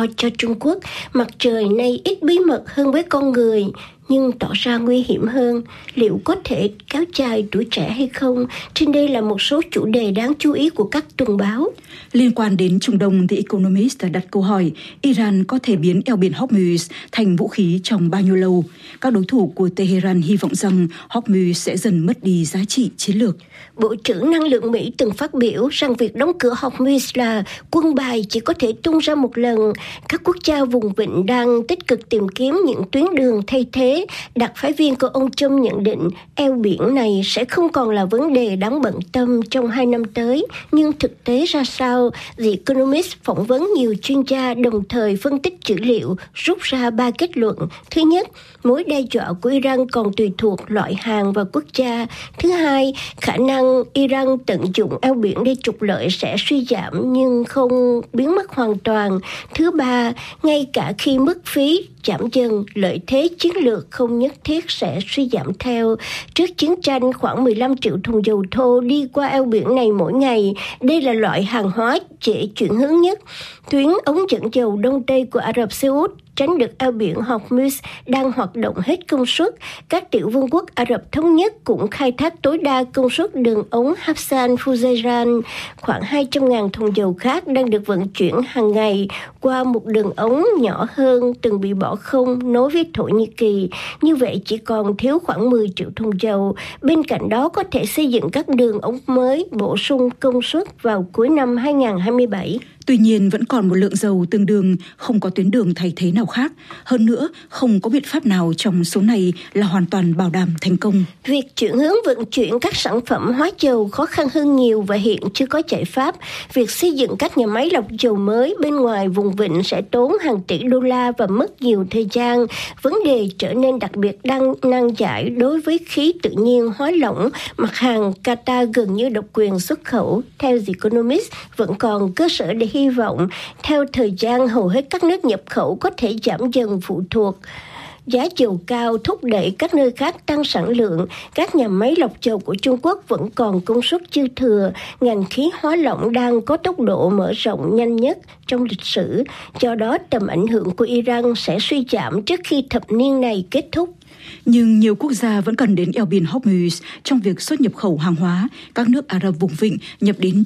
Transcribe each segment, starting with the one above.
lo cho Trung Quốc. Mặt trời nay ít bí mật hơn với con người, nhưng tỏ ra nguy hiểm hơn. Liệu có thể kéo dài tuổi trẻ hay không? Trên đây là một số chủ đề đáng chú ý của các tuần báo. Liên quan đến Trung Đông, The Economist đặt câu hỏi Iran có thể biến eo biển Hormuz thành vũ khí trong bao nhiêu lâu? Các đối thủ của Tehran hy vọng rằng Hormuz sẽ dần mất đi giá trị chiến lược. Bộ trưởng Năng lượng Mỹ từng phát biểu rằng việc đóng cửa Hormuz là quân bài chỉ có thể tung ra một lần. Các quốc gia vùng vịnh đang tích cực tìm kiếm những tuyến đường thay thế. Đặc phái viên của ông Trump nhận định eo biển này sẽ không còn là vấn đề đáng bận tâm trong 2 năm tới. Nhưng thực tế ra sao? The Economist phỏng vấn nhiều chuyên gia đồng thời phân tích dữ liệu, rút ra 3 kết luận. Thứ nhất, mối đe dọa của Iran còn tùy thuộc loại hàng và quốc gia. Thứ hai, khả năng Iran tận dụng eo biển để trục lợi sẽ suy giảm nhưng không biến mất hoàn toàn. Thứ ba, ngay cả khi mức phí giảm dần, lợi thế chiến lược không nhất thiết sẽ suy giảm theo. Trước chiến tranh, khoảng 15 triệu thùng dầu thô đi qua eo biển này mỗi ngày. Đây là loại hàng hóa dễ chuyển hướng nhất. Tuyến ống dẫn dầu Đông Tây của Ả Rập Xê Út tránh được eo biển Hormuz đang hoạt động hết công suất. Các tiểu vương quốc Ả Rập Thống Nhất cũng khai thác tối đa công suất đường ống Habsan Fujairah. Khoảng 200.000 thùng dầu khác đang được vận chuyển hàng ngày qua một đường ống nhỏ hơn từng bị bỏ không nối với Thổ Nhĩ Kỳ. Như vậy chỉ còn thiếu khoảng 10 triệu thùng dầu. Bên cạnh đó có thể xây dựng các đường ống mới bổ sung công suất vào cuối năm 2027. Tuy nhiên vẫn còn một lượng dầu tương đương, không có tuyến đường thay thế nào khác. Hơn nữa, không có biện pháp nào trong số này là hoàn toàn bảo đảm thành công. Việc chuyển hướng vận chuyển các sản phẩm hóa dầu khó khăn hơn nhiều và hiện chưa có giải pháp. Việc xây dựng các nhà máy lọc dầu mới bên ngoài vùng vịnh sẽ tốn hàng tỷ đô la và mất nhiều thời gian. Vấn đề trở nên đặc biệt nan giải đối với khí tự nhiên hóa lỏng, mặt hàng Qatar gần như độc quyền xuất khẩu. Theo The Economist, vẫn còn cơ sở để hy vọng. Theo thời gian, hầu hết các nước nhập khẩu có thể giảm dần phụ thuộc. Giá dầu cao thúc đẩy các nơi khác tăng sản lượng. Các nhà máy lọc dầu của Trung Quốc vẫn còn công suất dư thừa. Ngành khí hóa lỏng đang có tốc độ mở rộng nhanh nhất trong lịch sử. Do đó, tầm ảnh hưởng của Iran sẽ suy giảm trước khi thập niên này kết thúc. Nhưng nhiều quốc gia vẫn cần đến eo biển Hormuz trong việc xuất nhập khẩu hàng hóa. Các nước Ả Rập vùng vịnh nhập đến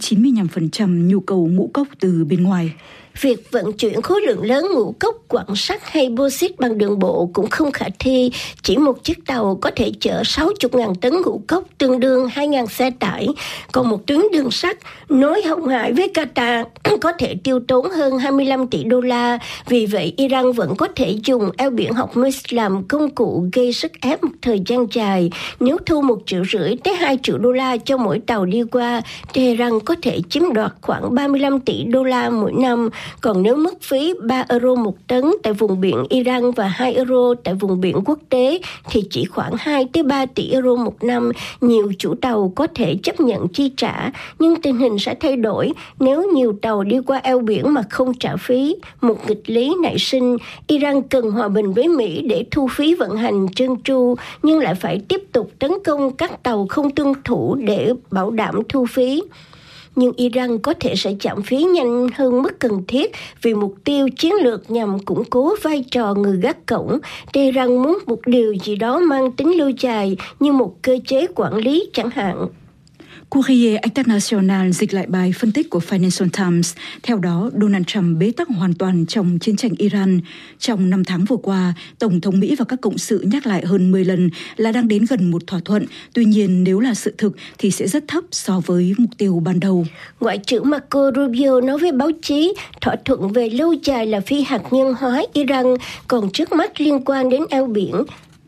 95% nhu cầu ngũ cốc từ bên ngoài. Việc vận chuyển khối lượng lớn ngũ cốc, quặng sắt hay bauxit bằng đường bộ cũng không khả thi. Chỉ một chiếc tàu có thể chở 60.000 tấn ngũ cốc, tương đương 2.000 xe tải. Còn một tuyến đường sắt nối Hồng Hải với Qatar có thể tiêu tốn hơn 25 tỷ đô la. Vì vậy, Iran vẫn có thể dùng eo biển Hormuz làm công cụ gây sức ép một thời gian dài. Nếu thu 1,5 triệu tới 2 triệu đô la cho mỗi tàu đi qua, Tehran có thể chiếm đoạt khoảng 35 tỷ đô la mỗi năm. Còn nếu mức phí 3 euro một tấn tại vùng biển Iran và 2 euro tại vùng biển quốc tế thì chỉ khoảng 2 tới 3 tỷ euro một năm. Nhiều chủ tàu có thể chấp nhận chi trả, nhưng tình hình sẽ thay đổi nếu nhiều tàu đi qua eo biển mà không trả phí. Một nghịch lý nảy sinh, Iran cần hòa bình với Mỹ để thu phí vận hành trơn tru, nhưng lại phải tiếp tục tấn công các tàu không tuân thủ để bảo đảm thu phí. Nhưng Iran có thể sẽ giảm phí nhanh hơn mức cần thiết vì mục tiêu chiến lược nhằm củng cố vai trò người gác cổng. Tehran muốn một điều gì đó mang tính lâu dài như một cơ chế quản lý chẳng hạn. Courrier International dịch lại bài phân tích của Financial Times. Theo đó, Donald Trump bế tắc hoàn toàn trong chiến tranh Iran. Trong 5 tháng vừa qua, Tổng thống Mỹ và các cộng sự nhắc lại hơn 10 lần là đang đến gần một thỏa thuận. Tuy nhiên, nếu là sự thực thì sẽ rất thấp so với mục tiêu ban đầu. Ngoại trưởng Marco Rubio nói với báo chí, thỏa thuận về lâu dài là phi hạt nhân hóa Iran, còn trước mắt liên quan đến eo biển.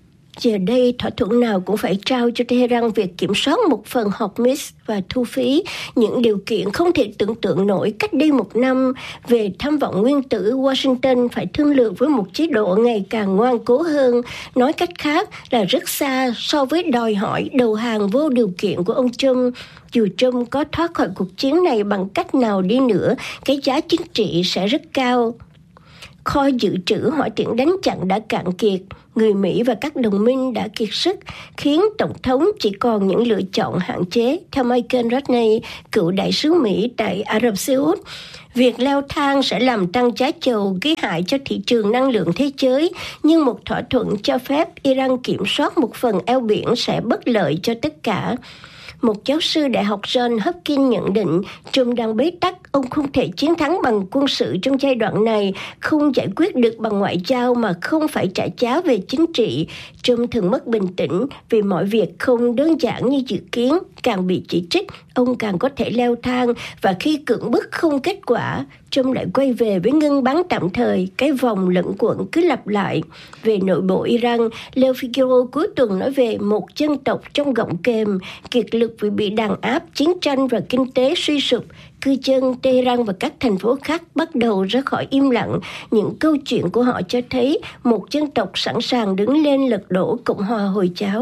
Giờ đây, thỏa thuận nào cũng phải trao cho Tehran việc kiểm soát một phần Hormuz và thu phí, những điều kiện không thể tưởng tượng nổi cách đây 1 năm. Về tham vọng nguyên tử, Washington phải thương lượng với một chế độ ngày càng ngoan cố hơn. Nói cách khác là rất xa so với đòi hỏi đầu hàng vô điều kiện của ông Trump. Dù Trump có thoát khỏi cuộc chiến này bằng cách nào đi nữa, cái giá chính trị sẽ rất cao. Kho dự trữ hỏa tiễn đánh chặn đã cạn kiệt. Người Mỹ và các đồng minh đã kiệt sức, khiến Tổng thống chỉ còn những lựa chọn hạn chế. Theo Michael Rodney, cựu đại sứ Mỹ tại Ả Rập Xê Út, việc leo thang sẽ làm tăng giá dầu, gây hại cho thị trường năng lượng thế giới, nhưng một thỏa thuận cho phép Iran kiểm soát một phần eo biển sẽ bất lợi cho tất cả. Một giáo sư đại học John Hopkins nhận định, Trump đang bế tắc, ông không thể chiến thắng bằng quân sự trong giai đoạn này, không giải quyết được bằng ngoại giao mà không phải trả giá về chính trị. Trump thường mất bình tĩnh vì mọi việc không đơn giản như dự kiến, càng bị chỉ trích, ông càng có thể leo thang, và khi cưỡng bức không kết quả, Trump lại quay về với ngưng bắn tạm thời, cái vòng lẫn quẩn cứ lặp lại. Về nội bộ Iran, Le Figaro cuối tuần nói về một dân tộc trong gọng kềm, kiệt lực vì bị đàn áp, chiến tranh và kinh tế suy sụp. Cư dân Tehran và các thành phố khác bắt đầu ra khỏi im lặng. Những câu chuyện của họ cho thấy một dân tộc sẵn sàng đứng lên lật đổ Cộng hòa Hồi giáo.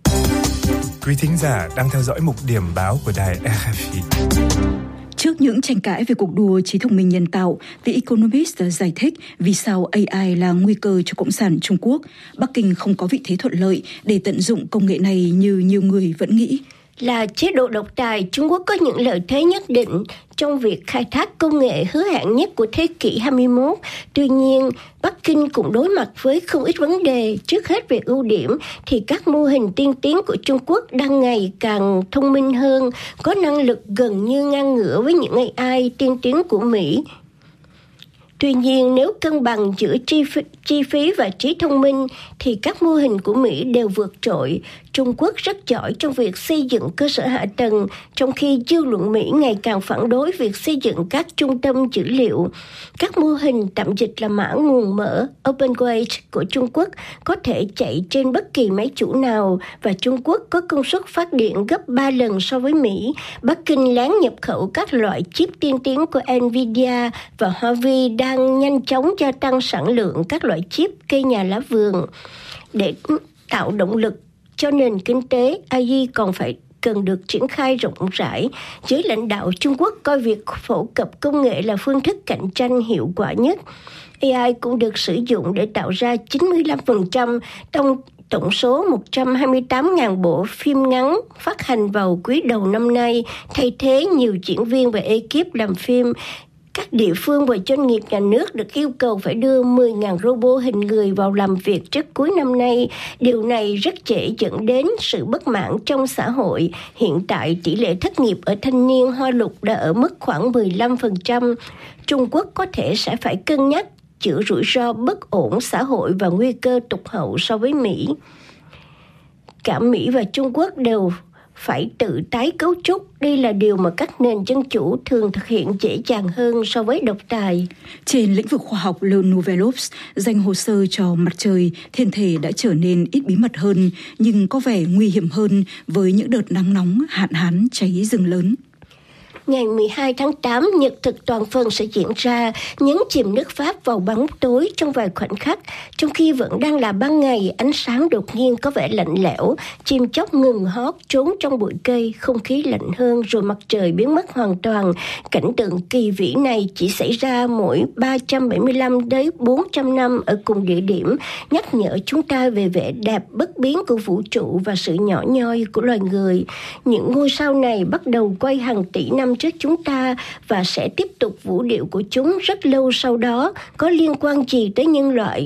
Quý thính giả đang theo dõi mục điểm báo của đài RFI. Trước những tranh cãi về cuộc đua trí thông minh nhân tạo, The Economist giải thích vì sao AI là nguy cơ cho Cộng sản Trung Quốc. Bắc Kinh không có vị thế thuận lợi để tận dụng công nghệ này như nhiều người vẫn nghĩ. Là chế độ độc tài, Trung Quốc có những lợi thế nhất định trong việc khai thác công nghệ hứa hẹn nhất của thế kỷ 21. Tuy nhiên, Bắc Kinh cũng đối mặt với không ít vấn đề. Trước hết về ưu điểm thì các mô hình tiên tiến của Trung Quốc đang ngày càng thông minh hơn, có năng lực gần như ngang ngửa với những AI tiên tiến của Mỹ. Tuy nhiên, nếu cân bằng giữa chi phí và trí thông minh, thì các mô hình của Mỹ đều vượt trội. Trung Quốc rất giỏi trong việc xây dựng cơ sở hạ tầng, trong khi dư luận Mỹ ngày càng phản đối việc xây dựng các trung tâm dữ liệu. Các mô hình tạm dịch là mã nguồn mở OpenWeight của Trung Quốc có thể chạy trên bất kỳ máy chủ nào, và Trung Quốc có công suất phát điện gấp 3 lần so với Mỹ. Bắc Kinh lén nhập khẩu các loại chip tiên tiến của Nvidia, và Huawei đang nhanh chóng gia tăng sản lượng các loại chip cây nhà lá vườn. Để tạo động lực cho nền kinh tế, AI còn cần được triển khai rộng rãi. Giới lãnh đạo Trung Quốc coi việc phổ cập công nghệ là phương thức cạnh tranh hiệu quả nhất. AI cũng được sử dụng để tạo ra 95% trong tổng số 128.000 bộ phim ngắn phát hành vào quý đầu năm nay, thay thế nhiều diễn viên và ekip làm phim. Các địa phương và doanh nghiệp nhà nước được yêu cầu phải đưa 10.000 robot hình người vào làm việc trước cuối năm nay. Điều này rất dễ dẫn đến sự bất mãn trong xã hội. Hiện tại, tỷ lệ thất nghiệp ở thanh niên Hoa Lục đã ở mức khoảng 15%. Trung Quốc có thể sẽ phải cân nhắc chữa rủi ro bất ổn xã hội và nguy cơ tụt hậu so với Mỹ. Cả Mỹ và Trung Quốc đều phải tự tái cấu trúc. Đây là điều mà các nền dân chủ thường thực hiện dễ dàng hơn so với độc tài. Trên lĩnh vực khoa học, Le Nouvel Obs dành hồ sơ cho mặt trời, thiên thể đã trở nên ít bí mật hơn, nhưng có vẻ nguy hiểm hơn với những đợt nắng nóng, hạn hán, cháy rừng lớn. Ngày 12 tháng 8, nhật thực toàn phần sẽ diễn ra, nhấn chìm nước Pháp vào bóng tối trong vài khoảnh khắc. Trong khi vẫn đang là ban ngày, ánh sáng đột nhiên có vẻ lạnh lẽo, chim chóc ngừng hót trốn trong bụi cây, không khí lạnh hơn rồi mặt trời biến mất hoàn toàn. Cảnh tượng kỳ vĩ này chỉ xảy ra mỗi 375 đến 400 năm ở cùng địa điểm, nhắc nhở chúng ta về vẻ đẹp bất biến của vũ trụ và sự nhỏ nhoi của loài người. Những ngôi sao này bắt đầu quay hàng tỷ năm trước chúng ta và sẽ tiếp tục vũ điệu của chúng rất lâu sau đó. Có liên quan gì tới nhân loại?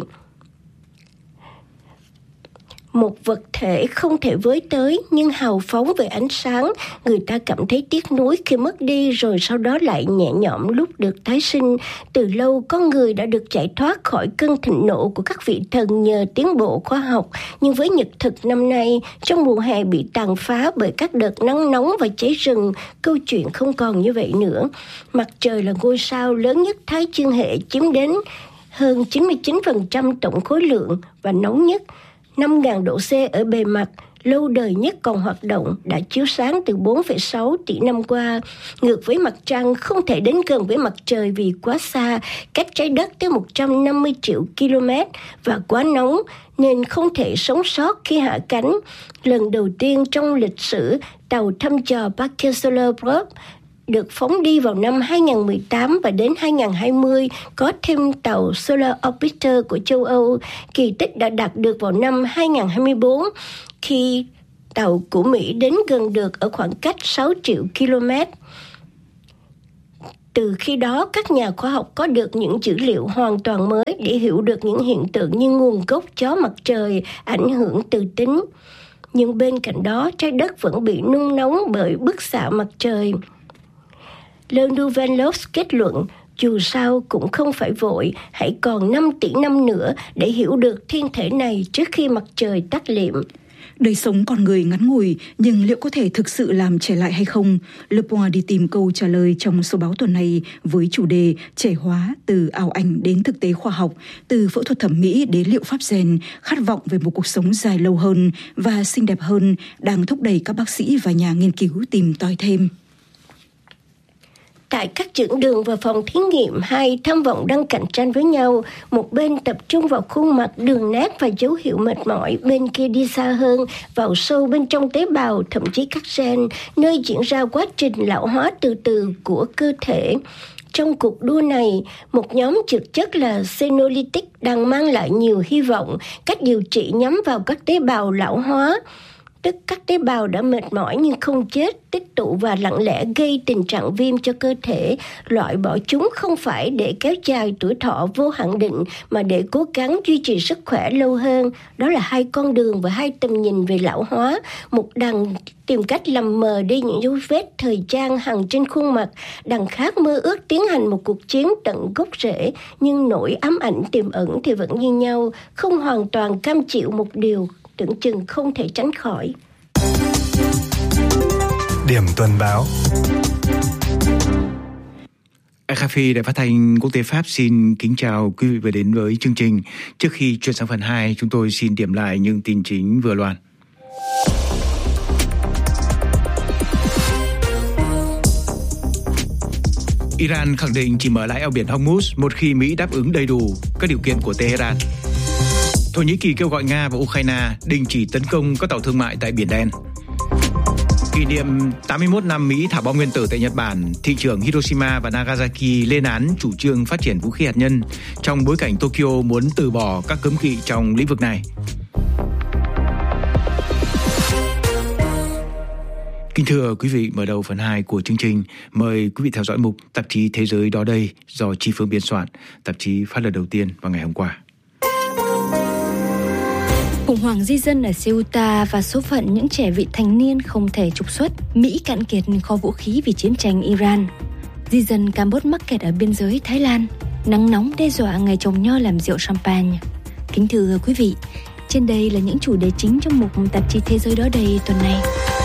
Một vật thể không thể với tới nhưng hào phóng về ánh sáng, người ta cảm thấy tiếc nuối khi mất đi, rồi sau đó lại nhẹ nhõm lúc được tái sinh. Từ lâu con người đã được giải thoát khỏi cơn thịnh nộ của các vị thần nhờ tiến bộ khoa học, nhưng với nhật thực năm nay, trong mùa hè bị tàn phá bởi các đợt nắng nóng và cháy rừng, câu chuyện không còn như vậy nữa. Mặt trời là ngôi sao lớn nhất Thái Dương hệ, chiếm đến hơn 99% tổng khối lượng và nóng nhất. 5.000 độ C ở bề mặt, lâu đời nhất còn hoạt động, đã chiếu sáng từ 4,6 tỷ năm qua. Ngược với mặt trăng, không thể đến gần với mặt trời vì quá xa, cách trái đất tới 150 triệu km và quá nóng, nên không thể sống sót khi hạ cánh. Lần đầu tiên trong lịch sử, tàu thăm dò Parker Solar Probe được phóng đi vào năm 2018 và đến 2020 có thêm tàu Solar Orbiter của châu Âu. Kỳ tích đã đạt được vào năm 2024 khi tàu của Mỹ đến gần được ở khoảng cách 6 triệu km. Từ khi đó, các nhà khoa học có được những dữ liệu hoàn toàn mới để hiểu được những hiện tượng như nguồn gốc chó mặt trời ảnh hưởng từ tính. Nhưng bên cạnh đó, trái đất vẫn bị nung nóng bởi bức xạ mặt trời. Le Nouvel Observatoire kết luận, dù sao cũng không phải vội, hãy còn 5 tỷ năm nữa để hiểu được thiên thể này trước khi mặt trời tắt liệm. Đời sống con người ngắn ngủi, nhưng liệu có thể thực sự làm trẻ lại hay không? Le Point đi tìm câu trả lời trong số báo tuần này với chủ đề trẻ hóa từ ảo ảnh đến thực tế khoa học, từ phẫu thuật thẩm mỹ đến liệu pháp gen, khát vọng về một cuộc sống dài lâu hơn và xinh đẹp hơn đang thúc đẩy các bác sĩ và nhà nghiên cứu tìm tòi thêm. Tại các chưởng đường và phòng thí nghiệm, hai tham vọng đang cạnh tranh với nhau. Một bên tập trung vào khuôn mặt đường nét và dấu hiệu mệt mỏi, bên kia đi xa hơn, vào sâu bên trong tế bào, thậm chí các gen, nơi diễn ra quá trình lão hóa từ từ của cơ thể. Trong cuộc đua này, một nhóm thực chất là Senolytic đang mang lại nhiều hy vọng. Cách điều trị nhắm vào các tế bào lão hóa, tức các tế bào đã mệt mỏi nhưng không chết, tích tụ và lặng lẽ gây tình trạng viêm cho cơ thể. Loại bỏ chúng không phải để kéo dài tuổi thọ vô hạn định, mà để cố gắng duy trì sức khỏe lâu hơn. Đó là hai con đường và hai tầm nhìn về lão hóa. Một đằng tìm cách làm mờ đi những dấu vết thời gian hằn trên khuôn mặt, đằng khác mơ ước tiến hành một cuộc chiến tận gốc rễ, nhưng nỗi ám ảnh tiềm ẩn thì vẫn như nhau, không hoàn toàn cam chịu một điều tưởng chừng không thể tránh khỏi. Điểm tuần báo. RFI, Đài Phát thanh Quốc tế Pháp xin kính chào quý vị và đến với chương trình. Trước khi chuyển sang phần 2, chúng tôi xin điểm lại những tin chính vừa loan. Iran khẳng định chỉ mở lại eo biển Hormuz một khi Mỹ đáp ứng đầy đủ các điều kiện của Tehran. Thổ Nhĩ Kỳ kêu gọi Nga và Ukraine đình chỉ tấn công các tàu thương mại tại Biển Đen. Kỷ niệm 81 năm Mỹ thả bom nguyên tử tại Nhật Bản, thị trưởng Hiroshima và Nagasaki lên án chủ trương phát triển vũ khí hạt nhân trong bối cảnh Tokyo muốn từ bỏ các cấm kỵ trong lĩnh vực này. Kính thưa quý vị, mở đầu phần 2 của chương trình, mời quý vị theo dõi mục Tạp chí Thế giới đó đây do Chi Phương biên soạn, tạp chí phát lần đầu tiên vào ngày hôm qua. Khủng hoảng di dân ở Ceuta và số phận những trẻ vị thành niên không thể trục xuất. Mỹ cạn kiệt kho vũ khí vì chiến tranh Iran. Di dân Campuchia mắc kẹt ở biên giới Thái Lan. Nắng nóng đe dọa ngày trồng nho làm rượu champagne. Kính thưa quý vị, trên đây là những chủ đề chính trong mục Tạp chí Thế giới đó đây tuần này.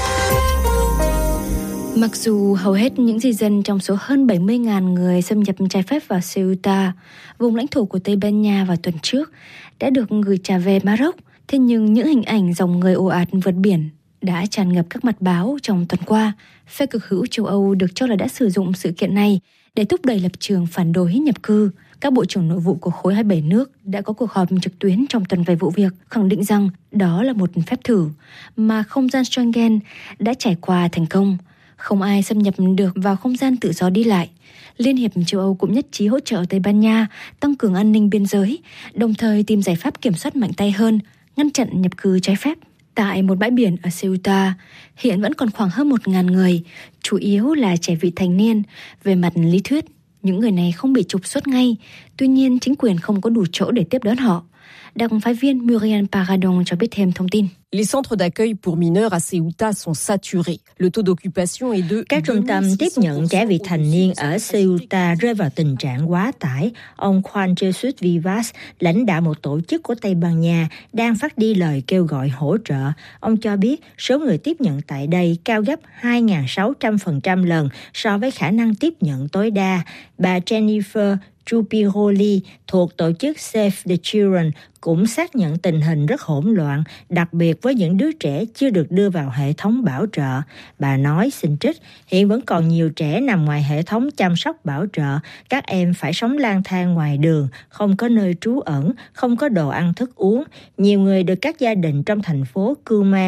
Mặc dù hầu hết những di dân trong số hơn 70.000 người xâm nhập trái phép vào Ceuta, vùng lãnh thổ của Tây Ban Nha vào tuần trước, đã được gửi trả về Maroc, thế nhưng những hình ảnh dòng người ồ ạt vượt biển đã tràn ngập các mặt báo trong tuần qua. Phe cực hữu châu Âu được cho là đã sử dụng sự kiện này để thúc đẩy lập trường phản đối nhập cư. Các bộ trưởng nội vụ của khối 27 nước đã có cuộc họp trực tuyến trong tuần về vụ việc, khẳng định rằng đó là một phép thử mà không gian Schengen đã trải qua thành công. Không ai xâm nhập được vào không gian tự do đi lại. Liên hiệp châu Âu cũng nhất trí hỗ trợ Tây Ban Nha tăng cường an ninh biên giới, đồng thời tìm giải pháp kiểm soát mạnh tay hơn, ngăn chặn nhập cư trái phép. Tại một bãi biển ở Ceuta, hiện vẫn còn khoảng hơn 1.000 người, chủ yếu là trẻ vị thành niên. Về mặt lý thuyết, những người này không bị trục xuất ngay, tuy nhiên chính quyền không có đủ chỗ để tiếp đón họ. Đặc phái viên Muriel Paradon cho biết thêm thông tin. Les centres d'accueil pour mineurs à Ceuta sont saturés. Le taux d'occupation est de... Các trung tâm tiếp nhận trẻ vị thành niên ở Ceuta rơi vào tình trạng quá tải. Ông Juan Jesus Vivas, lãnh đạo một tổ chức của Tây Ban Nha, đang phát đi lời kêu gọi hỗ trợ. Ông cho biết số người tiếp nhận tại đây cao gấp 2.600% lần so với khả năng tiếp nhận tối đa. Bà Jennifer Chupiroli thuộc tổ chức Save the Children cũng xác nhận tình hình rất hỗn loạn, đặc biệt với những đứa trẻ chưa được đưa vào hệ thống bảo trợ. Bà nói, xin trích, hiện vẫn còn nhiều trẻ nằm ngoài hệ thống chăm sóc bảo trợ. Các em phải sống lang thang ngoài đường, không có nơi trú ẩn, không có đồ ăn thức uống. Nhiều người được các gia đình trong thành phố cưu mang.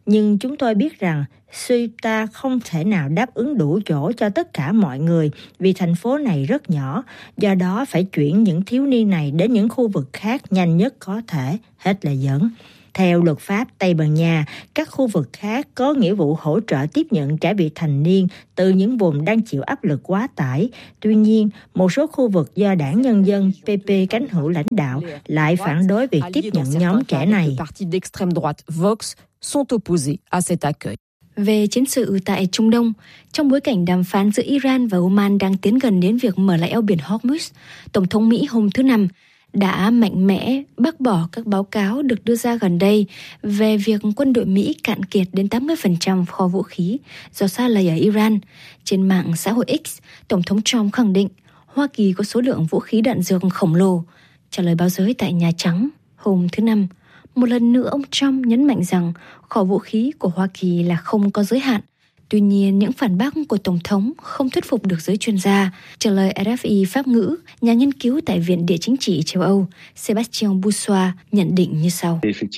Nhưng chúng tôi biết rằng Ceuta không thể nào đáp ứng đủ chỗ cho tất cả mọi người vì thành phố này rất nhỏ, do đó phải chuyển những thiếu niên này đến những khu vực khác nhanh nhất có thể, hết lời dẫn. Theo luật pháp Tây Ban Nha, các khu vực khác có nghĩa vụ hỗ trợ tiếp nhận trẻ vị thành niên từ những vùng đang chịu áp lực quá tải. Tuy nhiên, một số khu vực do Đảng Nhân dân PP cánh hữu lãnh đạo lại phản đối việc tiếp nhận nhóm trẻ này. Về chiến sự tại Trung Đông, trong bối cảnh đàm phán giữa Iran và Oman đang tiến gần đến việc mở lại eo biển Hormuz, Tổng thống Mỹ hôm thứ Năm đã mạnh mẽ bác bỏ các báo cáo được đưa ra gần đây về việc quân đội Mỹ cạn kiệt đến 80% kho vũ khí do sa lầy ở Iran. Trên mạng xã hội X, Tổng thống Trump khẳng định Hoa Kỳ có số lượng vũ khí đạn dược khổng lồ. Trả lời báo giới tại Nhà Trắng hôm thứ Năm, một lần nữa ông Trump nhấn mạnh rằng kho vũ khí của Hoa Kỳ là không có giới hạn. Tuy nhiên, những phản bác của Tổng thống không thuyết phục được giới chuyên gia. Trả lời RFI Pháp ngữ, nhà nghiên cứu tại Viện Địa chính trị châu Âu Sébastien Boussois nhận định như sau.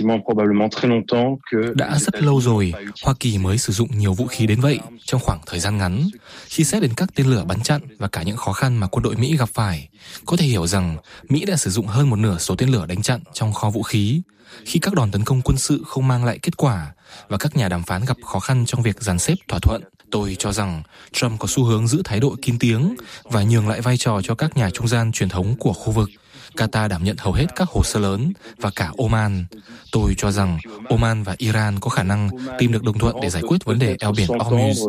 Đã rất lâu rồi, Hoa Kỳ mới sử dụng nhiều vũ khí đến vậy trong khoảng thời gian ngắn. Khi xét đến các tên lửa bắn chặn và cả những khó khăn mà quân đội Mỹ gặp phải, có thể hiểu rằng Mỹ đã sử dụng hơn một nửa số tên lửa đánh chặn trong kho vũ khí. Khi các đòn tấn công quân sự không mang lại kết quả và các nhà đàm phán gặp khó khăn trong việc dàn xếp thỏa thuận, tôi cho rằng Trump có xu hướng giữ thái độ kín tiếng và nhường lại vai trò cho các nhà trung gian truyền thống của khu vực. Qatar đảm nhận hầu hết các hồ sơ lớn và cả Oman. Tôi cho rằng Oman và Iran có khả năng tìm được đồng thuận để giải quyết vấn đề eo biển Hormuz.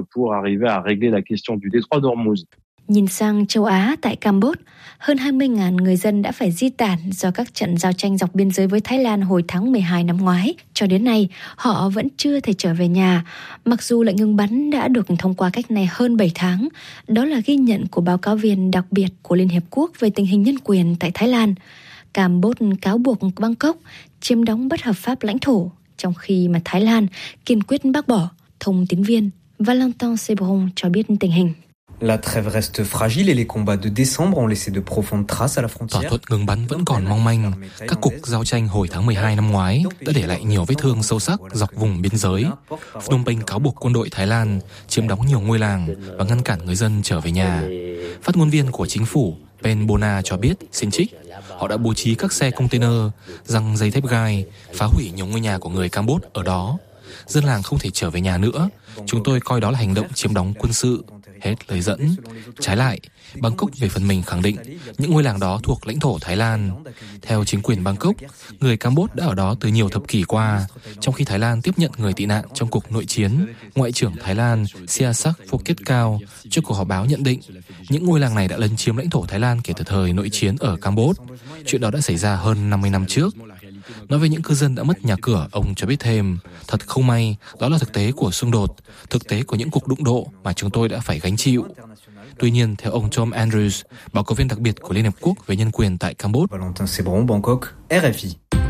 Nhìn sang châu Á, tại Campuchia, hơn 20.000 người dân đã phải di tản do các trận giao tranh dọc biên giới với Thái Lan hồi tháng 12 năm ngoái. Cho đến nay, họ vẫn chưa thể trở về nhà, mặc dù lệnh ngừng bắn đã được thông qua cách này hơn 7 tháng. Đó là ghi nhận của báo cáo viên đặc biệt của Liên Hiệp Quốc về tình hình nhân quyền tại Thái Lan. Campuchia cáo buộc Bangkok chiếm đóng bất hợp pháp lãnh thổ, trong khi mà Thái Lan kiên quyết bác bỏ. Thông tín viên Valentin Sebron cho biết tình hình. La trêve reste fragile et les combats de décembre ont laissé de profondes traces à la frontière. Thỏa thuận ngừng bắn vẫn còn mong manh. Các cuộc giao tranh hồi tháng 12 năm ngoái đã để lại nhiều vết thương sâu sắc dọc vùng biên giới. Phnom Penh cáo buộc quân đội Thái Lan chiếm đóng nhiều ngôi làng và ngăn cản người dân trở về nhà. Phát ngôn viên của chính phủ Pen Bona cho biết, xin trích, họ đã bố trí các xe container, giăng dây thép gai, phá hủy nhiều ngôi nhà của người Campuchia ở đó. Dân làng không thể trở về nhà nữa. Chúng tôi coi đó là hành động chiếm đóng quân sự. Hết lời dẫn. Trái lại, Bangkok về phần mình khẳng định những ngôi làng đó thuộc lãnh thổ Thái Lan. Theo chính quyền Bangkok, người Campuchia đã ở đó từ nhiều thập kỷ qua, trong khi Thái Lan tiếp nhận người tị nạn trong cuộc nội chiến. Ngoại trưởng Thái Lan Sihasak Phuket-Kao trước cuộc họp báo nhận định những ngôi làng này đã lấn chiếm lãnh thổ Thái Lan kể từ thời nội chiến ở Campuchia. Chuyện đó đã xảy ra hơn 50 năm trước. Nói về những cư dân đã mất nhà cửa, ông cho biết thêm, thật không may, đó là thực tế của xung đột, thực tế của những cuộc đụng độ mà chúng tôi đã phải gánh chịu. Tuy nhiên, theo ông Tom Andrews, báo cáo viên đặc biệt của Liên Hợp Quốc về nhân quyền tại Campuchia, Valentin Sebron, Bangkok, RFI.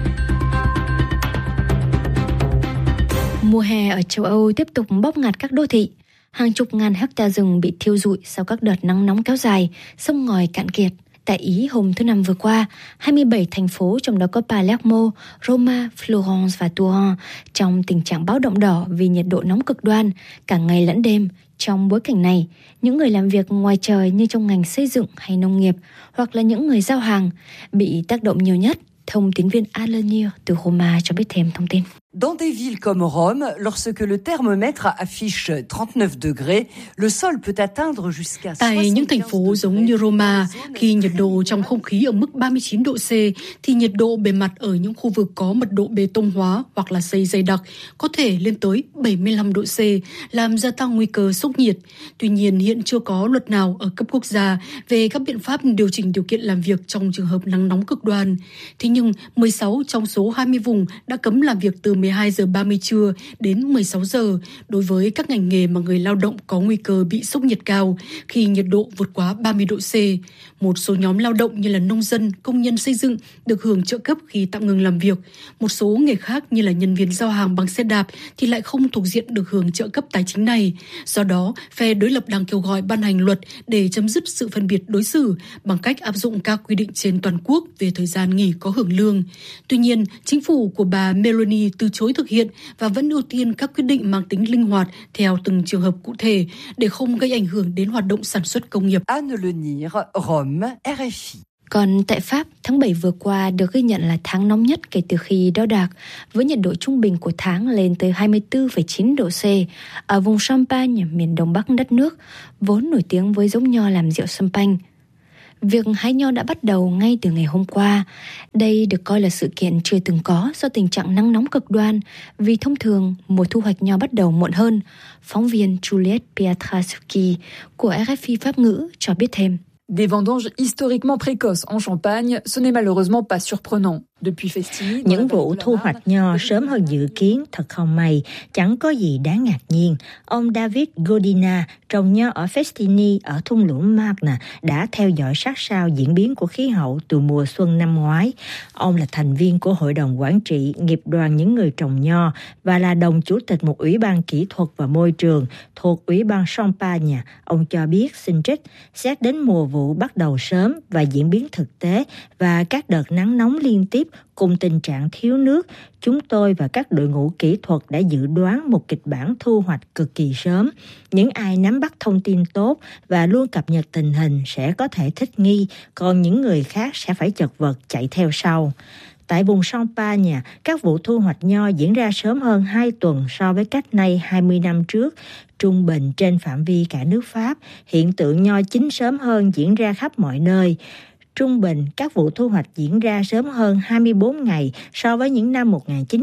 Mùa hè ở châu Âu tiếp tục bóp nghẹt các đô thị. Hàng chục ngàn hecta rừng bị thiêu rụi sau các đợt nắng nóng kéo dài, sông ngòi cạn kiệt. Tại Ý hôm thứ Năm vừa qua, 27 thành phố trong đó có Palermo, Roma, Florence và Turin trong tình trạng báo động đỏ vì nhiệt độ nóng cực đoan cả ngày lẫn đêm. Trong bối cảnh này, những người làm việc ngoài trời như trong ngành xây dựng hay nông nghiệp hoặc là những người giao hàng bị tác động nhiều nhất. Thông tín viên Alenir từ Roma cho biết thêm thông tin. Dans des villes comme Rome, lorsque le thermomètre affiche 39 degrés, le sol peut atteindre jusqu'à 75. Tại những thành phố giống như Roma, khi nhiệt độ trong không khí ở mức 39 độ C, thì nhiệt độ bề mặt ở những khu vực có mật độ bê tông hóa hoặc là xây dày đặc có thể lên tới 75 độ C, làm gia tăng nguy cơ sốc nhiệt. Tuy nhiên, hiện chưa có luật nào ở cấp quốc gia về các biện pháp điều chỉnh điều kiện làm việc trong trường hợp nắng nóng cực đoan. Thế nhưng, 16 trong số 20 vùng đã cấm làm việc từ 12 giờ 30 trưa đến 16 giờ đối với các ngành nghề mà người lao động có nguy cơ bị sốc nhiệt cao khi nhiệt độ vượt quá 30 độ C. Một số nhóm lao động như là nông dân, công nhân xây dựng được hưởng trợ cấp khi tạm ngừng làm việc. Một số nghề khác như là nhân viên giao hàng bằng xe đạp thì lại không thuộc diện được hưởng trợ cấp tài chính này. Do đó, phe đối lập đang kêu gọi ban hành luật để chấm dứt sự phân biệt đối xử bằng cách áp dụng các quy định trên toàn quốc về thời gian nghỉ có hưởng lương. Tuy nhiên, chính phủ của bà Meloni từ chối thực hiện và vẫn ưu tiên các quyết định mang tính linh hoạt theo từng trường hợp cụ thể để không gây ảnh hưởng đến hoạt động sản xuất công nghiệp. Anne Lenir, Rome, RFI. Còn tại Pháp, tháng 7 vừa qua được ghi nhận là tháng nóng nhất kể từ khi đo đạc, với nhiệt độ trung bình của tháng lên tới 24,9 độ C ở vùng Champagne, miền đông bắc đất nước, vốn nổi tiếng với giống nho làm rượu Champagne. Việc hái nho đã bắt đầu ngay từ ngày hôm qua. Đây được coi là sự kiện chưa từng có do tình trạng nắng nóng cực đoan, vì thông thường mùa thu hoạch nho bắt đầu muộn hơn. Phóng viên Juliette Pietraszewski của RFI Pháp ngữ cho biết thêm. Des vendanges historiquement précoces en Champagne, ce n'est malheureusement pas surprenant. Những vụ thu hoạch nho sớm hơn dự kiến thật không may, chẳng có gì đáng ngạc nhiên. Ông David Godina, trồng nho ở Festini ở thung lũng Marne, đã theo dõi sát sao diễn biến của khí hậu từ mùa xuân năm ngoái. Ông là thành viên của Hội đồng Quản trị Nghiệp đoàn những người trồng nho và là đồng chủ tịch một ủy ban kỹ thuật và môi trường thuộc Ủy ban Champagne. Ông cho biết, xin trích, xét đến mùa vụ bắt đầu sớm và diễn biến thực tế và các đợt nắng nóng liên tiếp cùng tình trạng thiếu nước, chúng tôi và các đội ngũ kỹ thuật đã dự đoán một kịch bản thu hoạch cực kỳ sớm. Những ai nắm bắt thông tin tốt và luôn cập nhật tình hình sẽ có thể thích nghi, còn những người khác sẽ phải chật vật chạy theo sau. Tại vùng Champagne, các vụ thu hoạch nho diễn ra sớm hơn 2 tuần so với cách nay 20 năm trước. Trung bình trên phạm vi cả nước Pháp, hiện tượng nho chín sớm hơn diễn ra khắp mọi nơi. Trung bình, các vụ thu hoạch diễn ra sớm hơn 24 ngày so với những năm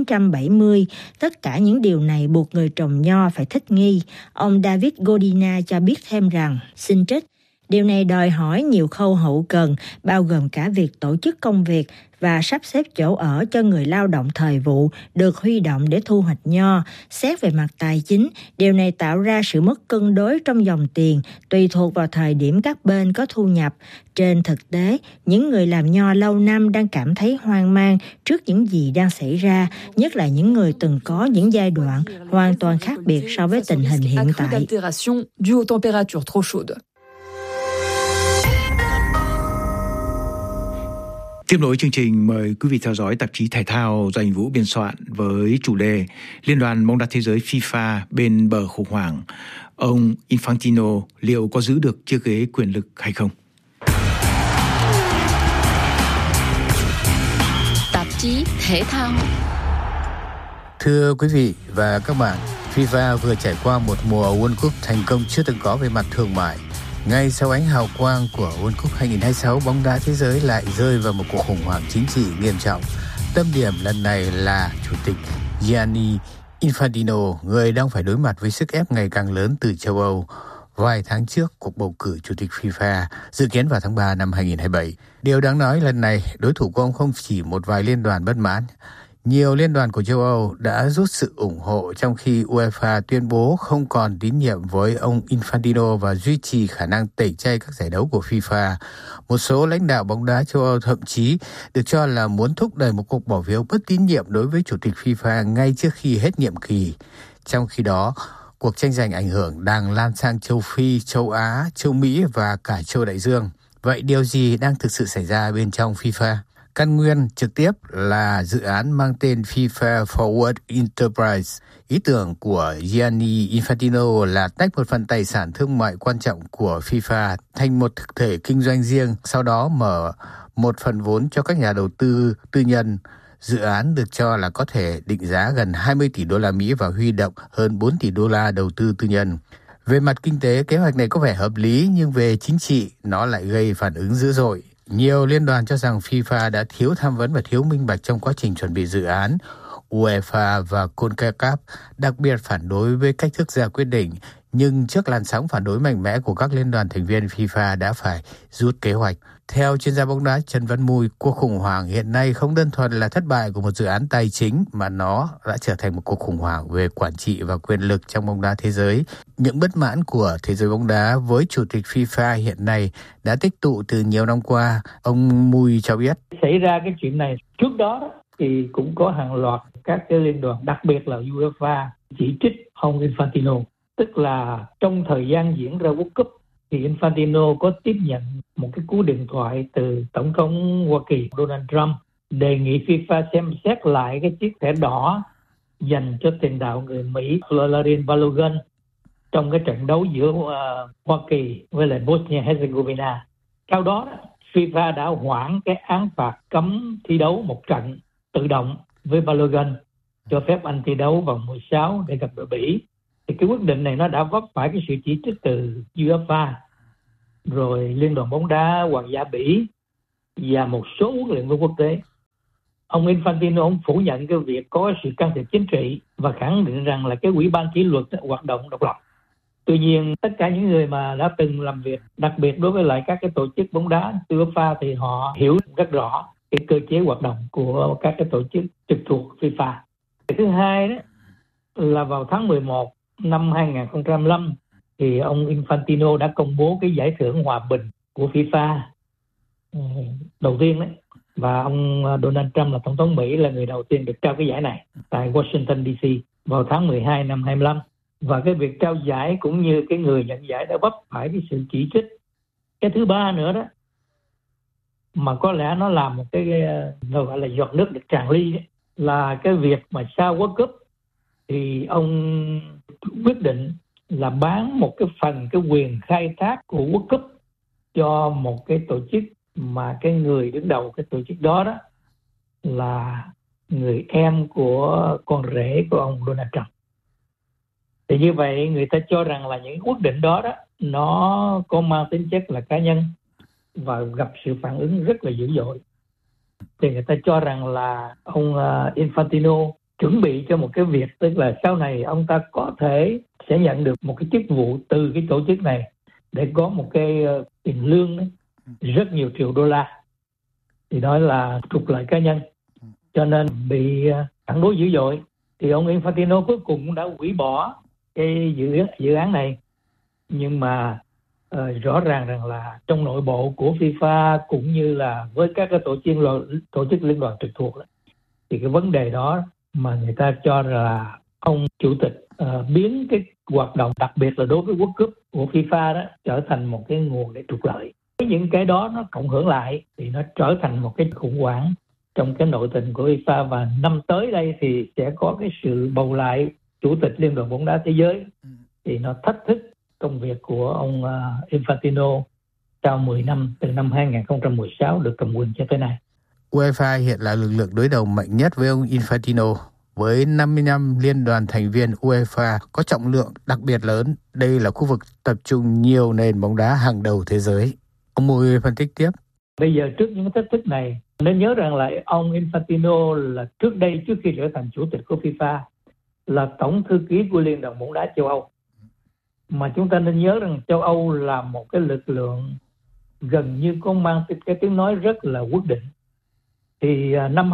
1970. Tất cả những điều này buộc người trồng nho phải thích nghi. Ông David Godina cho biết thêm rằng, xin trích, điều này đòi hỏi nhiều khâu hậu cần, bao gồm cả việc tổ chức công việc và sắp xếp chỗ ở cho người lao động thời vụ được huy động để thu hoạch nho. Xét về mặt tài chính, điều này tạo ra sự mất cân đối trong dòng tiền, tùy thuộc vào thời điểm các bên có thu nhập. Trên thực tế, những người làm nho lâu năm đang cảm thấy hoang mang trước những gì đang xảy ra, nhất là những người từng có những giai đoạn hoàn toàn khác biệt so với tình hình hiện tại. Tiếp nối chương trình, mời quý vị theo dõi tạp chí thể thao do anh Vũ biên soạn với chủ đề Liên đoàn bóng đá thế giới FIFA bên bờ khủng hoảng. Ông Infantino liệu có giữ được chiếc ghế quyền lực hay không? Tạp chí thể thao. Thưa quý vị và các bạn, FIFA vừa trải qua một mùa World Cup thành công chưa từng có về mặt thương mại. Ngay sau ánh hào quang của World Cup 2026, bóng đá thế giới lại rơi vào một cuộc khủng hoảng chính trị nghiêm trọng. Tâm điểm lần này là Chủ tịch Gianni Infantino, người đang phải đối mặt với sức ép ngày càng lớn từ châu Âu. Vài tháng trước, cuộc bầu cử Chủ tịch FIFA dự kiến vào tháng 3 năm 2027. Điều đáng nói lần này, đối thủ của ông không chỉ một vài liên đoàn bất mãn. Nhiều liên đoàn của châu Âu đã rút sự ủng hộ trong khi UEFA tuyên bố không còn tín nhiệm với ông Infantino và duy trì khả năng tẩy chay các giải đấu của FIFA. Một số lãnh đạo bóng đá châu Âu thậm chí được cho là muốn thúc đẩy một cuộc bỏ phiếu bất tín nhiệm đối với Chủ tịch FIFA ngay trước khi hết nhiệm kỳ. Trong khi đó, cuộc tranh giành ảnh hưởng đang lan sang châu Phi, châu Á, châu Mỹ và cả châu Đại Dương. Vậy điều gì đang thực sự xảy ra bên trong FIFA? Căn nguyên trực tiếp là dự án mang tên FIFA Forward Enterprise. Ý tưởng của Gianni Infantino là tách một phần tài sản thương mại quan trọng của FIFA thành một thực thể kinh doanh riêng, sau đó mở một phần vốn cho các nhà đầu tư tư nhân. Dự án được cho là có thể định giá gần 20 tỷ đô la Mỹ và huy động hơn 4 tỷ đô la đầu tư tư nhân. Về mặt kinh tế, kế hoạch này có vẻ hợp lý, nhưng về chính trị, nó lại gây phản ứng dữ dội. Nhiều liên đoàn cho rằng FIFA đã thiếu tham vấn và thiếu minh bạch trong quá trình chuẩn bị dự án. UEFA và CONCACAF đặc biệt phản đối với cách thức ra quyết định, nhưng trước làn sóng phản đối mạnh mẽ của các liên đoàn thành viên, FIFA đã phải rút kế hoạch. Theo chuyên gia bóng đá Trần Văn Mùi, cuộc khủng hoảng hiện nay không đơn thuần là thất bại của một dự án tài chính, mà nó đã trở thành một cuộc khủng hoảng về quản trị và quyền lực trong bóng đá thế giới. Những bất mãn của thế giới bóng đá với Chủ tịch FIFA hiện nay đã tích tụ từ nhiều năm qua. Ông Mùi cho biết. Xảy ra cái chuyện này trước đó thì cũng có hàng loạt các cái liên đoàn, đặc biệt là UEFA, chỉ trích ông Infantino. Tức là trong thời gian diễn ra World Cup thì Infantino có tiếp nhận một cái cú điện thoại từ Tổng thống Hoa Kỳ Donald Trump đề nghị FIFA xem xét lại cái chiếc thẻ đỏ dành cho tiền đạo người Mỹ Vladimir Balogun trong cái trận đấu giữa Hoa Kỳ với lại Bosnia-Herzegovina. Sau đó FIFA đã hoãn cái án phạt cấm thi đấu một trận tự động với Balogun, cho phép anh thi đấu vào mùa 6 để gặp đội Bỉ. Thì cái quyết định này nó đã vấp phải cái sự chỉ trích từ UEFA, rồi Liên đoàn bóng đá Hoàng gia Bỉ và một số huấn luyện viên quốc tế. Ông Infantino ông phủ nhận cái việc có sự can thiệp chính trị và khẳng định rằng là cái ủy ban kỷ luật hoạt động độc lập. Tuy nhiên tất cả những người mà đã từng làm việc, đặc biệt đối với lại các cái tổ chức bóng đá UEFA, thì họ hiểu rất rõ cái cơ chế hoạt động của các cái tổ chức trực thuộc FIFA. Thứ hai đó là vào tháng 11 năm 2005 thì ông Infantino đã công bố cái giải thưởng hòa bình của FIFA đầu tiên đấy, và ông Donald Trump là tổng thống Mỹ là người đầu tiên được trao cái giải này tại Washington DC vào tháng 12 năm 25. Và cái việc trao giải cũng như cái người nhận giải đã vấp phải cái sự chỉ trích. Cái thứ ba nữa đó, mà có lẽ nó làm một cái gọi là giọt nước được tràn ly đấy, là cái việc mà sau World Cup thì ông quyết định là bán một cái phần cái quyền khai thác của World Cup cho một cái tổ chức mà cái người đứng đầu cái tổ chức đó đó là người em của con rể của ông Donald Trump. Thì như vậy người ta cho rằng là những quyết định đó đó nó có mang tính chất là cá nhân và gặp sự phản ứng rất là dữ dội. Thì người ta cho rằng là ông Infantino chuẩn bị cho một cái việc, tức là sau này ông ta có thể sẽ nhận được một cái chức vụ từ cái tổ chức này để có một cái tiền lương ấy, rất nhiều triệu đô la. Thì đó là trục lợi cá nhân, cho nên bị phản đối dữ dội. Thì ông Infantino cuối cùng đã hủy bỏ cái dự án này. Nhưng mà rõ ràng rằng là trong nội bộ của FIFA cũng như là với các cái tổ chức liên đoàn trực thuộc đó, thì cái vấn đề đó mà người ta cho là ông chủ tịch biến cái hoạt động đặc biệt là đối với World Cup của FIFA đó trở thành một cái nguồn để trục lợi. Những cái đó nó cộng hưởng lại thì nó trở thành một cái khủng hoảng trong cái nội tình của FIFA, và năm tới đây thì sẽ có cái sự bầu lại chủ tịch Liên đoàn bóng đá thế giới, thì nó thách thức công việc của ông Infantino sau 10 năm từ năm 2016 được cầm quyền cho tới nay. UEFA hiện là lực lượng đối đầu mạnh nhất với ông Infantino. Với 55 liên đoàn thành viên, UEFA có trọng lượng đặc biệt lớn. Đây là khu vực tập trung nhiều nền bóng đá hàng đầu thế giới. Ông Mùi phân tích tiếp. Bây giờ trước những thách thức này, nên nhớ rằng là ông Infantino là trước đây, trước khi trở thành chủ tịch của FIFA, là tổng thư ký của Liên đoàn bóng đá châu Âu. Mà chúng ta nên nhớ rằng châu Âu là một cái lực lượng gần như có mang cái tiếng nói rất là quyết định. Thì năm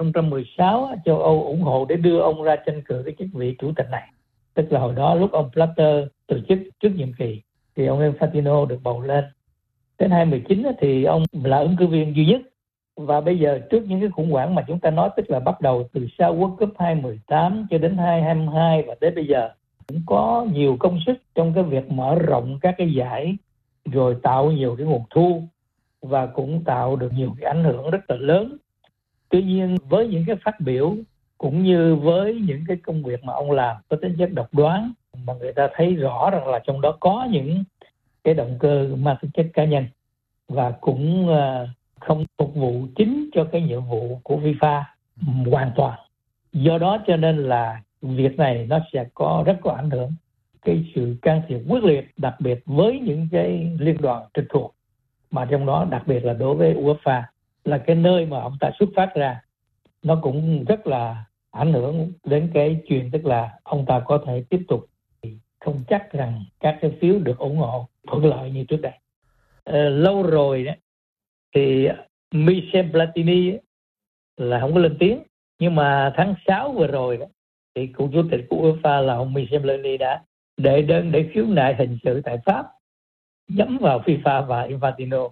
2016 châu Âu ủng hộ để đưa ông ra tranh cử cái chức vị chủ tịch này. Tức là hồi đó lúc ông Blatter từ chức trước nhiệm kỳ thì ông Infantino được bầu lên. Đến 2019 thì ông là ứng cử viên duy nhất. Và bây giờ trước những cái khủng hoảng mà chúng ta nói, tức là bắt đầu từ sau World Cup 2018 cho đến 2022 và đến bây giờ, cũng có nhiều công sức trong cái việc mở rộng các cái giải, rồi tạo nhiều cái nguồn thu và cũng tạo được nhiều cái ảnh hưởng rất là lớn. Tuy nhiên với những cái phát biểu cũng như với những cái công việc mà ông làm có tính chất độc đoán, mà người ta thấy rõ rằng là trong đó có những cái động cơ mang tính chất cá nhân và cũng không phục vụ chính cho cái nhiệm vụ của FIFA hoàn toàn. Do đó cho nên là việc này nó sẽ rất có ảnh hưởng cái sự can thiệp quyết liệt, đặc biệt với những cái liên đoàn trực thuộc, mà trong đó đặc biệt là đối với UEFA là cái nơi mà ông ta xuất phát ra. Nó cũng rất là ảnh hưởng đến cái chuyện, tức là ông ta có thể tiếp tục, không chắc rằng các cái phiếu được ủng hộ thuận lợi như trước đây. Lâu rồi đó thì Michel Platini là không có lên tiếng, nhưng mà tháng 6 vừa rồi đó thì cựu chủ tịch của UEFA là ông Michel Platini đã đệ đơn để khiếu nại hình sự tại Pháp nhắm vào FIFA và Infantino.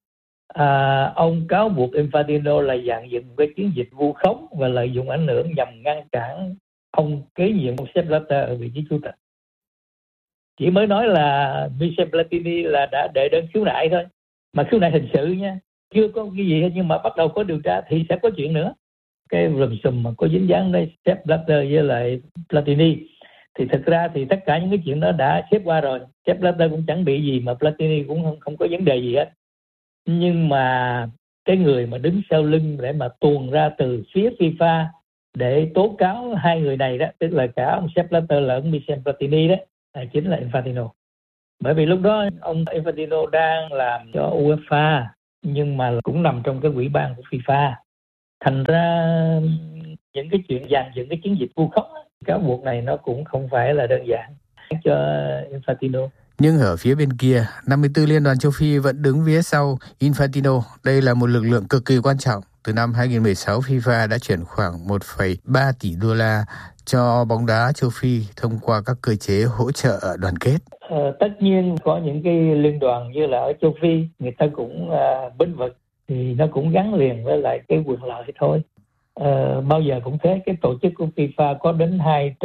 Ông cáo buộc Infantino là dàn dựng cái chiến dịch vu khống và lợi dụng ảnh hưởng nhằm ngăn cản ông kế nhiệm Sepp Blatter ở vị trí chủ tịch. Chỉ mới nói là Michel Platini là đã đệ đơn khiếu nại thôi, mà khiếu nại hình sự nha, chưa có cái gì hết, nhưng mà bắt đầu có điều tra thì sẽ có chuyện nữa. cái lùm xùm mà có dính dáng đến Sepp Blatter với lại Platini. Thì thực ra thì tất cả những cái chuyện đó đã xếp qua rồi. Sepp Blatter cũng chẳng bị gì mà Platini cũng không có vấn đề gì hết. Nhưng mà cái người mà đứng sau lưng để mà tuồn ra từ phía FIFA để tố cáo hai người này đó, tức là cả ông Sepp Blatter lẫn Michel Platini đó, chính là Infantino. Bởi vì lúc đó ông Infantino đang làm cho UEFA nhưng mà cũng nằm trong cái ủy ban của FIFA. Thành ra những cái chuyện dàn dựng cái chiến dịch vu khống, cáo buộc này nó cũng không phải là đơn giản cho Infantino. Nhưng ở phía bên kia, 54 Liên đoàn châu Phi vẫn đứng phía sau Infantino. Đây là một lực lượng cực kỳ quan trọng. Từ năm 2016, FIFA đã chuyển khoảng 1,3 tỷ đô la cho bóng đá châu Phi thông qua các cơ chế hỗ trợ đoàn kết. Tất nhiên có những cái liên đoàn như là ở châu Phi, người ta cũng bênh vực, thì nó cũng gắn liền với lại cái quyền lợi thôi. Bao giờ cũng thế, cái tổ chức của FIFA có đến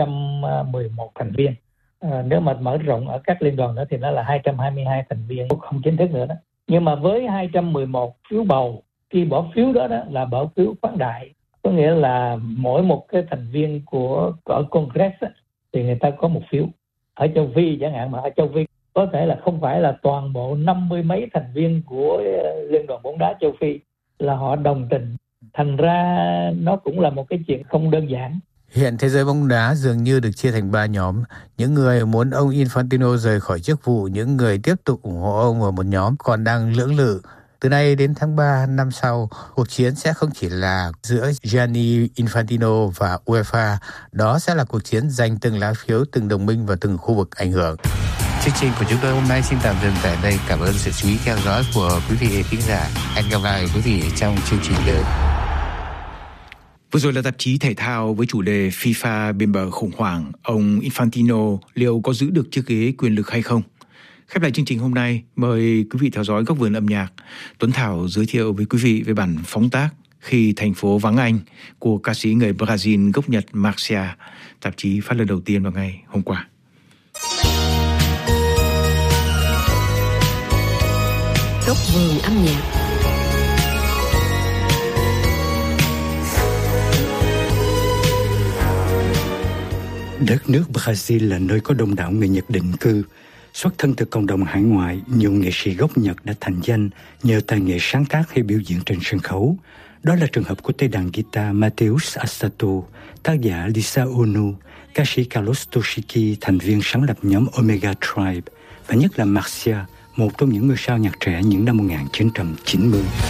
211 thành viên. Nếu mà mở rộng ở các liên đoàn nữa thì nó là 222 thành viên không chính thức nữa đó. Nhưng mà với 211 phiếu bầu, khi bỏ phiếu đó là bỏ phiếu khoáng đại. Có nghĩa là mỗi một cái thành viên ở Congress thì người ta có một phiếu. Ở châu Phi chẳng hạn, mà ở châu Phi có thể là không phải là toàn bộ 50 mấy thành viên của Liên đoàn bóng đá châu Phi là họ đồng tình. Thành ra nó cũng là một cái chuyện không đơn giản. Hiện thế giới bóng đá dường như được chia thành 3 nhóm. Những người muốn ông Infantino rời khỏi chức vụ, những người tiếp tục ủng hộ ông, và một nhóm còn đang lưỡng lự. Từ nay đến tháng 3 năm sau, cuộc chiến sẽ không chỉ là giữa Gianni Infantino và UEFA, đó sẽ là cuộc chiến giành từng lá phiếu, từng đồng minh và từng khu vực ảnh hưởng. Chương trình của chúng tôi hôm nay xin tạm dừng tại đây. Cảm ơn sự chú ý theo dõi của quý vị khán giả. Hẹn gặp lại quý vị trong chương trình tới. Vừa rồi là tạp chí thể thao với chủ đề FIFA bên bờ khủng hoảng, ông Infantino liệu có giữ được chiếc ghế quyền lực hay không? Khép lại chương trình hôm nay, mời quý vị theo dõi Góc vườn âm nhạc. Tuấn Thảo giới thiệu với quý vị về bản phóng tác Khi thành phố vắng anh của ca sĩ người Brazil gốc Nhật Marcia. Tạp chí phát lần đầu tiên vào ngày hôm qua. Góc vườn âm nhạc. Đất nước Brazil là nơi có đông đảo người Nhật định cư. Xuất thân từ cộng đồng hải ngoại, nhiều nghệ sĩ gốc Nhật đã thành danh nhờ tài nghệ sáng tác hay biểu diễn trên sân khấu. Đó là trường hợp của tay đàn guitar Mateus Asato, tác giả Lisa Ono, ca sĩ Carlos Toshiki, thành viên sáng lập nhóm Omega Tribe, và nhất là Marcia, một trong những ngôi sao nhạc trẻ những năm 1990.